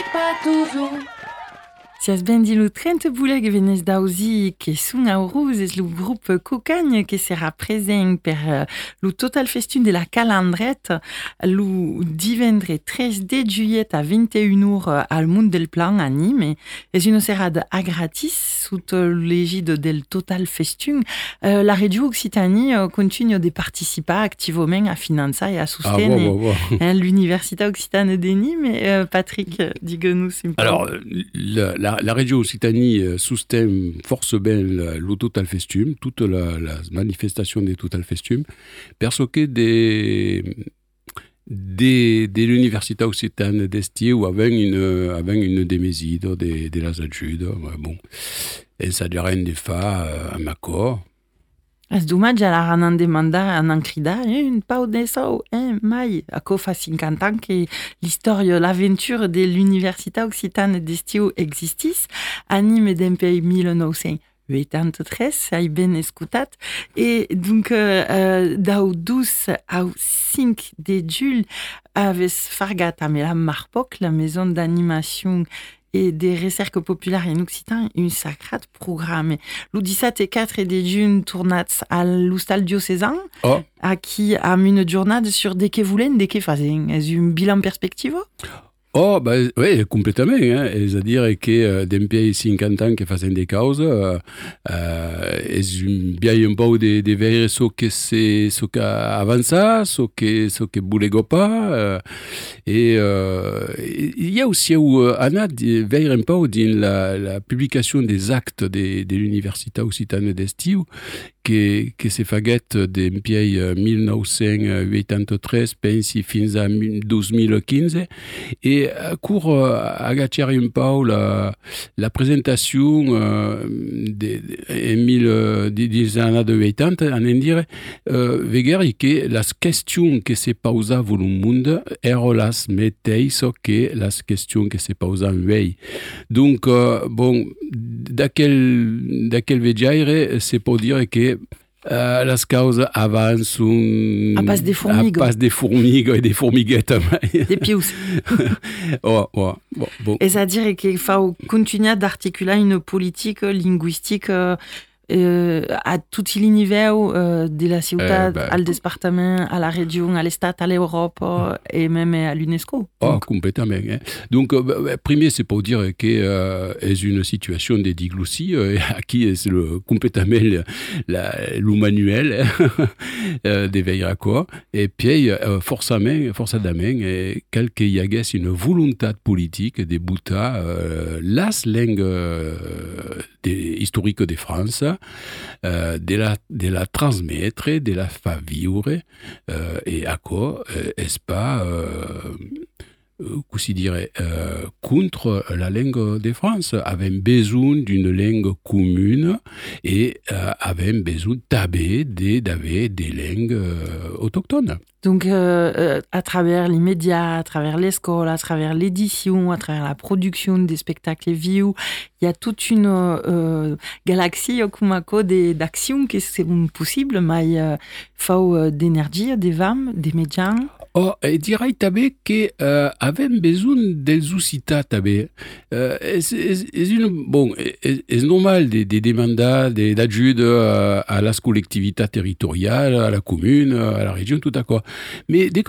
Sias ben di lo 30 bouleg venez daouzi ke soun aorouz ez lo groupe Cocagne ke sera prezent per lo total festun de la calandret lo divendre 13 de juillet a 21 al Mont del Plan a Nîmes ez uno serad a gratis sous l'égide del total festun. La Région Occitanie continue de participer activement à financer et à soutenir l'Université Occitane de Nîmes. Patrick, dis-nous un peu. Alors, la Région Occitanie soutient force bien le Total Festum, toute la manifestation des Total Festum, parce que de l'Université Occitane d'Esti ou avec une déméside, de las ajudes, bon, et ça dirait des fa à Macor. Ez dommage a la ranan demanda an crida un pau de sau, mai, a ko fa 50 ans que l'histoire, l'aventure de l'Université Occitane d'Estiu existis, a Nîmes d'empei 1983, ai ben escutat, et donc dau 12 au 5 de juillet aves fargat a la Marpoc, la maison d'animation et des recerques populaires en Occitan, un sacrat programme. Le 17 et 4 de juin, tournats à l'hostal diocésain, à qui a une journée sur des que voulaient, des que fazen. Est-ce un bilan perspective? Oh, bah, oui, complètement. Hein. C'est-à-dire que depuis 50 ans que font des causes, bien un peu de veiller ce que avança, ce que voulait pas. Et il y a aussi Anna veille un peu dans la publication des actes de l'Université Occitane d'Estiu, que se faguette depuis 1983, pensi fins a 2015, et court agachar un peu la présentation des années de 80, en dire veguer que las questions que se pausaven au monde ero las mateixes que las questions que se pausaven vei. Donc, bon, d'aquel vejaire, se peut dire que las causes avancent à base des fourmigues. À base des fourmigues et des fourmiguettes. Des pious. Bon. Et c'est-à-dire qu'il faut continuer d'articuler une politique linguistique à tout l'univers de la ciutat, al département, à la région, à l'État, à l'Europe et même à l'UNESCO. Complètement. Hein. Donc, premier, c'est pour dire que c'est une situation de diglossie à qui est complètement le manuel de veiller à quoi. Et puis, forcément, quel qu'il y ait une volonté politique de bouter las langues historiques de France, de la transmettre, de la faire vivre, et à quoi est-ce pas si dirait contre la langue de France, avait besoin d'une langue commune et avait besoin d'avoir des langues autochtones. Donc, à travers les médias, à travers l'école, à travers l'édition, à travers la production des spectacles vivants, il y a toute une galaxie d'actions qui sont possibles, mais il faut d'énergie, des femmes, des médias. Et dirais també que avem besoin dels occitans també. És normal de demander d'aide à la collectivité territoriale, à la commune, à la région, tout d'accord. Mais